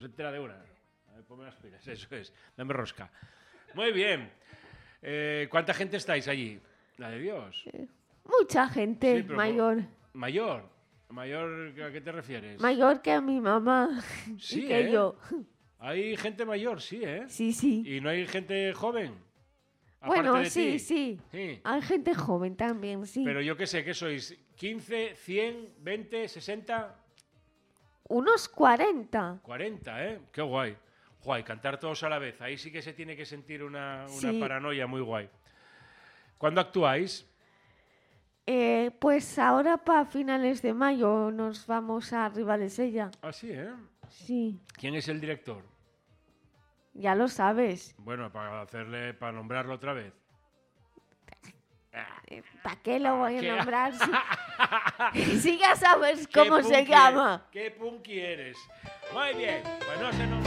Tira de una. A ver, ponme las pilas, eso es. Dame rosca. Muy bien. ¿Cuánta gente estáis allí? La de Dios. Mucha gente Sí, pero mayor. ¿Mayor? ¿Mayor a qué te refieres? Mayor que a mi mamá. Sí, y que yo. Hay gente mayor, sí, ¿eh? Sí, sí. ¿Y no hay gente joven? Aparte Bueno, de sí, ti. sí. Sí. Hay gente joven también, sí. Pero yo qué sé, ¿qué sois? ¿15, 100, 20, 60? Unos 40. 40, ¿eh? Qué guay. Guay, cantar todos a la vez. Ahí sí que se tiene que sentir una Sí. paranoia muy guay. ¿Cuándo actuáis? Pues ahora para finales de mayo nos vamos a Ribadesella. Ah, sí, ¿eh? Sí, ¿Quién es el director? ya lo sabes. Bueno, para nombrarlo otra vez. ¿Para qué lo voy ¿Qué? a nombrar? Si ya sabes ¿Qué cómo se punky llama. ¿Qué punky eres? Muy bien, pues no se nombra.